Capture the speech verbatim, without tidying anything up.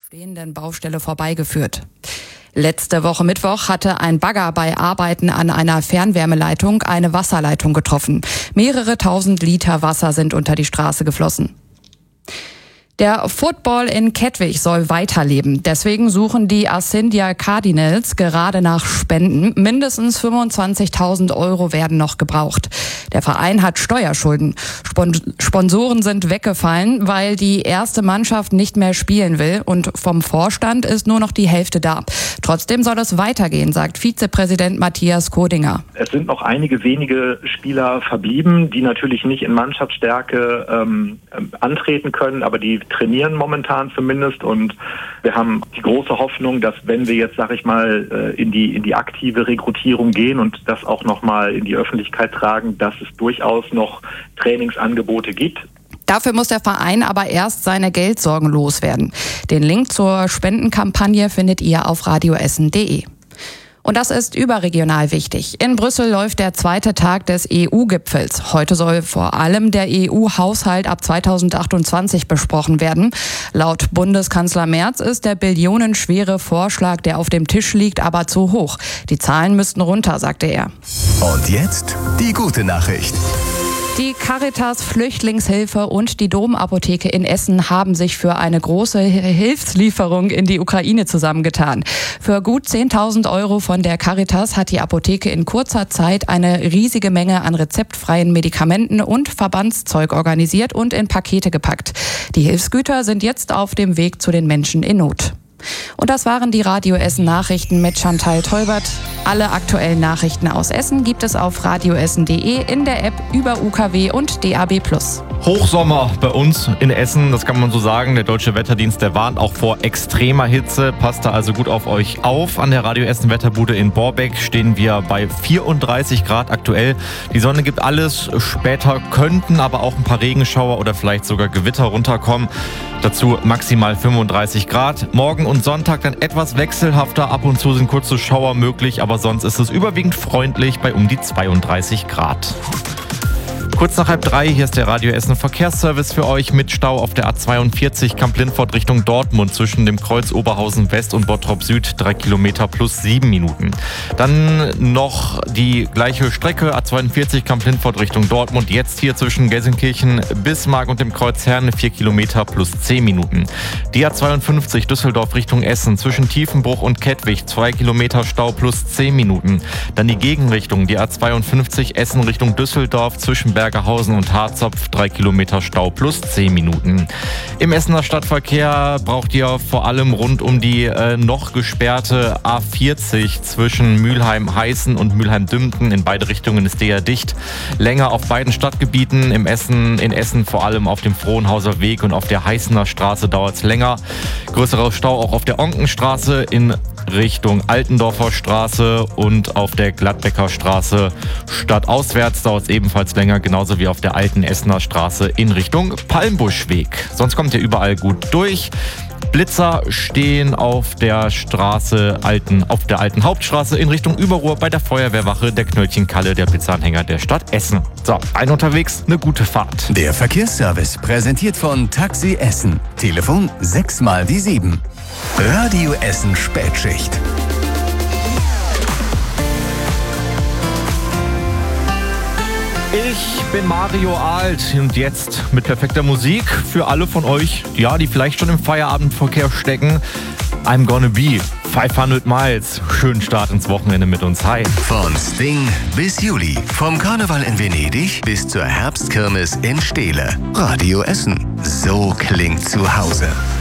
stehenden Baustelle vorbeigeführt. Letzte Woche Mittwoch hatte ein Bagger bei Arbeiten an einer Fernwärmeleitung eine Wasserleitung getroffen. Mehrere tausend Liter Wasser sind unter die Straße geflossen. Der Football in Kettwig soll weiterleben. Deswegen suchen die Ascendia Cardinals gerade nach Spenden. Mindestens fünfundzwanzigtausend Euro werden noch gebraucht. Der Verein hat Steuerschulden. Sponsoren sind weggefallen, weil die erste Mannschaft nicht mehr spielen will. Und vom Vorstand ist nur noch die Hälfte da. Trotzdem soll es weitergehen, sagt Vizepräsident Matthias Kodinger. Es sind noch einige wenige Spieler verblieben, die natürlich nicht in Mannschaftsstärke ähm, antreten können, aber die trainieren momentan zumindest, und wir haben die große Hoffnung, dass wenn wir jetzt, sag ich mal, in die in die aktive Rekrutierung gehen und das auch nochmal in die Öffentlichkeit tragen, dass es durchaus noch Trainingsangebote gibt. Dafür muss der Verein aber erst seine Geldsorgen loswerden. Den Link zur Spendenkampagne findet ihr auf radioessen punkt de. Und das ist überregional wichtig. In Brüssel läuft der zweite Tag des E U-Gipfels. Heute soll vor allem der E U-Haushalt ab zweitausendachtundzwanzig besprochen werden. Laut Bundeskanzler Merz ist der billionenschwere Vorschlag, der auf dem Tisch liegt, aber zu hoch. Die Zahlen müssten runter, sagte er. Und jetzt die gute Nachricht. Die Caritas Flüchtlingshilfe und die Domapotheke in Essen haben sich für eine große Hilfslieferung in die Ukraine zusammengetan. Für gut zehntausend Euro von der Caritas hat die Apotheke in kurzer Zeit eine riesige Menge an rezeptfreien Medikamenten und Verbandszeug organisiert und in Pakete gepackt. Die Hilfsgüter sind jetzt auf dem Weg zu den Menschen in Not. Und das waren die Radio Essen Nachrichten mit Chantal Tolbert. Alle aktuellen Nachrichten aus Essen gibt es auf radioessen punkt de, in der App, über U K W und D A B plus. Hochsommer bei uns in Essen, das kann man so sagen. Der Deutsche Wetterdienst, der warnt auch vor extremer Hitze. Passt da also gut auf euch auf. An der Radio Essen Wetterbude in Borbeck stehen wir bei vierunddreißig Grad aktuell. Die Sonne gibt alles. Später könnten aber auch ein paar Regenschauer oder vielleicht sogar Gewitter runterkommen. Dazu maximal fünfunddreißig Grad. Morgen und Sonntag dann etwas wechselhafter. Ab und zu sind kurze Schauer möglich, aber sonst ist es überwiegend freundlich bei um die zweiunddreißig Grad. Kurz nach halb drei, hier ist der Radio Essen Verkehrsservice für euch mit Stau auf der A zweiundvierzig Kamp-Lindfort Richtung Dortmund zwischen dem Kreuz Oberhausen West und Bottrop Süd, drei Kilometer plus sieben Minuten. Dann noch die gleiche Strecke, A zweiundvierzig Kamp-Lindfort Richtung Dortmund, jetzt hier zwischen Gelsenkirchen, Bismarck und dem Kreuz Herne, vier Kilometer plus zehn Minuten. Die A zweiundfünfzig Düsseldorf Richtung Essen zwischen Tiefenbruch und Kettwig, zwei Kilometer Stau plus zehn Minuten. Dann die Gegenrichtung, die A zweiundfünfzig Essen Richtung Düsseldorf zwischen Bergerhausen und Harzopf, drei Kilometer Stau plus zehn Minuten. Im Essener Stadtverkehr braucht ihr vor allem rund um die äh, noch gesperrte A vierzig zwischen Mülheim-Heißen und Mülheim-Dümpten. In beide Richtungen ist der dicht. Länger auf beiden Stadtgebieten. Im Essen, in Essen vor allem auf dem Frohnhauser Weg und auf der Heißener Straße dauert es länger. Größerer Stau auch auf der Onkenstraße in Richtung Altendorfer Straße und auf der Gladbecker Straße stadtauswärts dauert es ebenfalls länger, genauso wie auf der alten Essener Straße in Richtung Palmbuschweg. Sonst kommt ihr überall gut durch. Blitzer stehen auf der Straße alten, auf der alten Hauptstraße in Richtung Überruhr bei der Feuerwehrwache der Knöllchenkalle, der Blitzanhänger der Stadt Essen. So, ein unterwegs, eine gute Fahrt. Der Verkehrsservice präsentiert von Taxi Essen. Telefon sechs mal die sieben. Radio Essen Spätschicht. Ich bin Mario Alt und jetzt mit perfekter Musik für alle von euch, ja, die vielleicht schon im Feierabendverkehr stecken. I'm Gonna Be, fünfhundert Miles. Schönen Start ins Wochenende mit uns. Hi. Von Sting bis Juli. Vom Karneval in Venedig bis zur Herbstkirmes in Steele. Radio Essen. So klingt zu Hause.